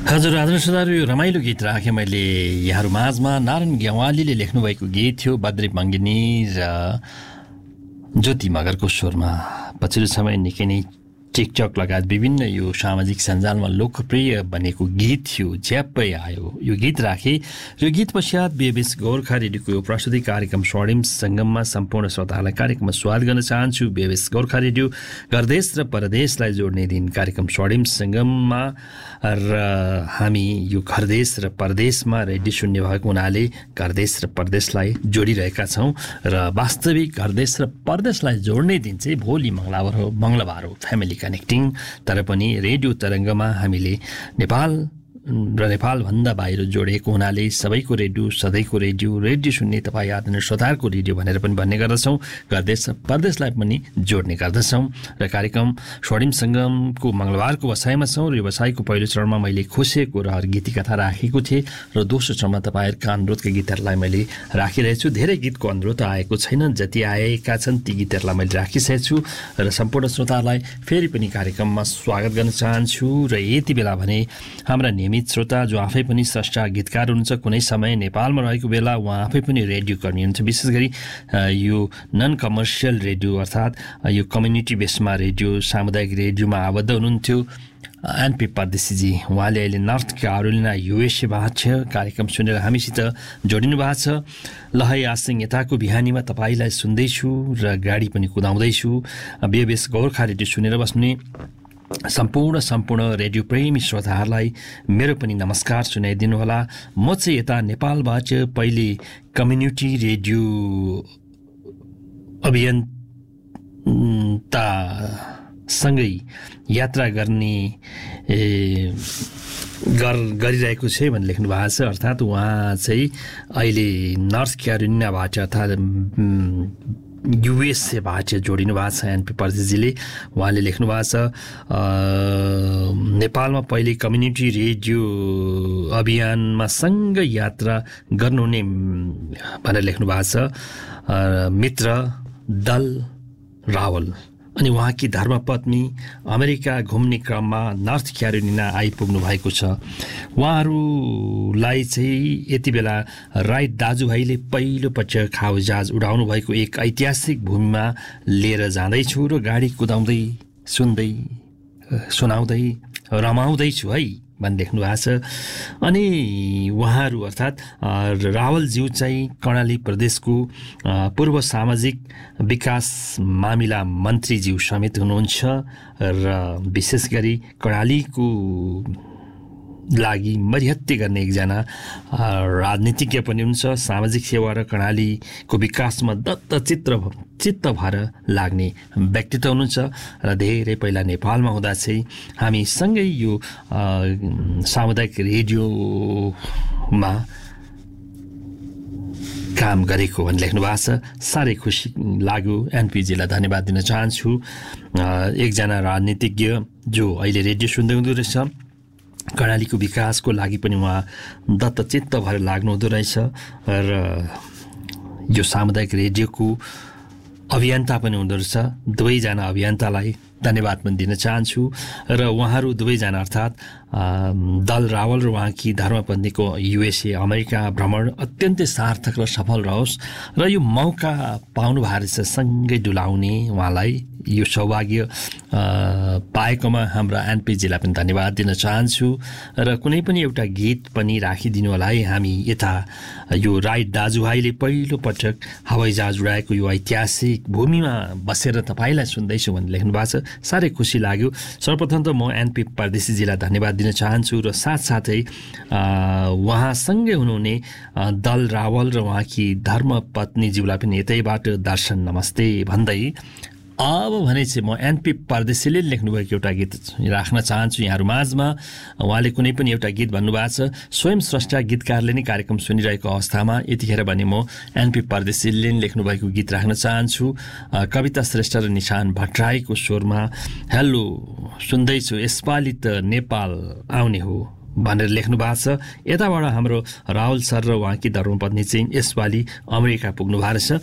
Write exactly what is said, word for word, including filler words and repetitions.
हजुर आदरणीय श्रोताहरू, यो रमाइलो गीत राखेँ मैले यहाँहरू माझमा। नारायण ग्यावालीले लेख्नुभएको गीत थियो, बद्री मङ्गिनी र ज्योति मगरको स्वरमा। पछिल्लो समय निकै नै टिकटक लगायत विभिन्न यो सामाजिक सञ्जालमा लोकप्रिय बनेको गीत थियो, झ्याप्पै आयो यो गीत राखे। यो गीत पश्चात बेबिस गोर्खा रेडियोको यो प्रस्तुति कार्यक्रम स्वर्णिम सङ्गममा सम्पूर्ण श्रोताहरूलाई कार्यक्रममा स्वागत गर्न चाहन्छु। बेबिस गोर्खा रेडियो घरदेश र परदेशलाई जोड्ने दिन कार्यक्रम स्वर्णिम सङ्गममा, र हामी यो घरदेश र परदेशमा रेडियो सुन्ने भएको हुनाले घरदेश र परदेशलाई जोडिरहेका छौँ। र वास्तविक घरदेश र परदेशलाई जोड्ने दिन चाहिँ भोलि मङ्गलबार हो मङ्गलबार हो फ्यामिली कनेक्टिङ। तर पनि रेडियो तरङ्गमा हामीले नेपाल र नेपालभन्दा बाहिर जोडिएको हुनाले सबैको रेडियो, सधैँको रेडियो, रेडियो सुन्ने तपाईँ आदरणीय श्रोताहरूको रेडियो भनेर पनि भन्ने गर्दछौँ। घरदेश र परदेशलाई पनि जोड्ने गर्दछौँ। र कार्यक्रम स्वर्णिम सङ्गमको मङ्गलबारको बसाइमा छौँ। र यो बसाइको पहिलो चरणमा मैले खुसेको रहर गीती कथा राखेको थिएँ, र दोस्रो चरणमा तपाईँहरूका अनुरोधका गीतहरूलाई मैले राखिरहेछु। धेरै गीतको अनुरोध आएको छैन, जति आएका छन् ती गीतहरूलाई मैले राखिसकेको छु। र सम्पूर्ण श्रोताहरूलाई फेरि पनि कार्यक्रममा स्वागत गर्न चाहन्छु। र यति बेला भने हाम्रा नियमित श्रोता जो आफै पनि स्रष्टा गीतकार हुनुहुन्छ, कुनै समय नेपालमा रहेको बेला उहाँ आफै पनि रेडियो कर्मी हुनुहुन्छ। विशेष गरी यो नन कमर्सियल रेडियो अर्थात् यो कम्युनिटी बेसमा रेडियो, सामुदायिक रेडियोमा आबद्ध हुनुहुन्थ्यो एनपी परदेशीजी। उहाँले अहिले नर्थ क्यारोलिना युएसए भएको छ। कार्यक्रम सुनेर हामीसित जोडिनु भएको छ। ल है आसिङ यताको बिहानीमा तपाईँलाई सुन्दैछु र गाडी पनि कुदाउँदैछु। बेबेस गोर्खा रेडियो सुनेर बस्ने सम्पूर्ण सम्पूर्ण रेडियो प्रेमी श्रोताहरूलाई मेरो पनि नमस्कार सुनाइदिनु होला। म चाहिँ यता नेपालबाट पहिले कम्युनिटी रेडियो अभियन्तासँगै यात्रा गर्ने गर गरिरहेको छु भनेर लेख्नु भएको छ। अर्थात् उहाँ चाहिँ अहिले नर्थ क्यारोलिनाबाट अर्थात् युएसएबाट जोडिनु भएको छ एनपी परदेशीले। उहाँले लेख्नु भएको छ नेपालमा पहिले कम्युनिटी रेडियो अभियानमा सँगै यात्रा गर्नुहुने भनेर लेख्नु भएको छ। मित्र दल रावल अनि उहाँकी धर्मपत्नी अमेरिका घुम्ने क्रममा नर्थ क्यारोलिना आइपुग्नु भएको छ। उहाँहरूलाई चाहिँ यति बेला राइट दाजुभाइले पहिलोपटक हवाईजहाज उडाउनु भएको एक ऐतिहासिक भूमिमा लिएर जाँदैछु र गाडी कुदाउँदै सुन्दै सुनाउँदै रमाउँदैछु है भनी लेख्नु भएको छ। अनि उहाँहरू अर्थात् रावलज्यू चाहिँ कर्णाली प्रदेशको पूर्व सामाजिक विकास मामिला मन्त्रीज्यू समेत हुनुहुन्छ र विशेष गरी कर्णालीको लागि मरिहत्ते गर्ने एकजना राजनीतिज्ञ पनि हुनुहुन्छ। सामाजिक सेवा र कर्णालीको विकासमा दत्त चित्र चित्त भएर लाग्ने व्यक्तित्व हुनुहुन्छ र धेरै पहिला नेपालमा हुँदा चाहिँ हामी सँगै यो सामुदायिक रेडियोमा काम गरेको भनेर लेख्नु भएको छ। साह्रै खुसी लाग्यो। एनपीजीलाई धन्यवाद दिन चाहन्छु। एकजना राजनीतिज्ञ जो अहिले रेडियो सुन्दै हुँदो रहेछ, कर्णालीको विकासको लागि पनि उहाँ दत्तचित्त भएर लाग्नुहुँदो रहेछ र यो सामुदायिक रेडियोको अभियन्ता पनि हुँदो रहेछ। दुवैजना अभियन्तालाई धन्यवाद पनि दिन चाहन्छु। र उहाँहरू दुवैजना अर्थात् दल रावल र उहाँकी धर्मपत्नीको युएसए अमेरिका भ्रमण अत्यन्तै सार्थक र सफल रहोस् र यो मौका पाउनु भएको रहेछ सँगै डुलाउने उहाँलाई यो सौभाग्य पाएकोमा हाम्रा एनपीजीलाई पनि धन्यवाद दिन चाहन्छु। र कुनै पनि एउटा गीत पनि राखिदिनु होला है। हामी यता यो राइट दाजुभाइले पहिलोपटक हवाईजहाज उडाएको यो ऐतिहासिक भूमिमा बसेर तपाईँलाई सुन्दैछु भनेर लेख्नु भएको छ। साह्रै खुसी लाग्यो। सर्वप्रथम त म एनपी परदेशीजीलाई धन्यवाद दिन चाहन्छु र साथसाथै उहाँसँगै हुनुहुने दल रावल र उहाँकी धर्मपत्नीज्यूलाई पनि यतैबाट दर्शन नमस्ते भन्दै अब भने चाहिँ म एनपी परदेशीले लेख्नुभएको एउटा गीत राख्न चाहन्छु यहाँहरू माझमा। उहाँले कुनै पनि एउटा गीत भन्नुभएको छ। स्वयं स्रष्टा गीतकारले नै कार्यक्रम सुनिरहेको अवस्थामा यतिखेर भने म एनपी परदेशीले लेख्नुभएको गीत राख्न चाहन्छु। कविता श्रेष्ठ र निशान भट्टराईको स्वरमा हेलो सुन्दैछु यसपालि त नेपाल आउने हो भनेर लेख्नु भएको छ। यताबाट हाम्रो राहुल सर र उहाँकी धर्मपत्नी चाहिँ यसपालि अमेरिका पुग्नु भएको छ।